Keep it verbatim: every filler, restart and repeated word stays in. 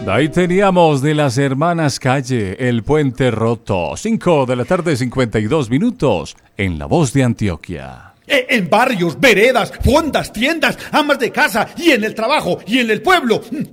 Ahí teníamos de las hermanas Calle, El Puente Roto. cinco de la tarde, cincuenta y dos minutos, en La Voz de Antioquia. En barrios, veredas, fondas, tiendas, amas de casa y en el trabajo y en el pueblo.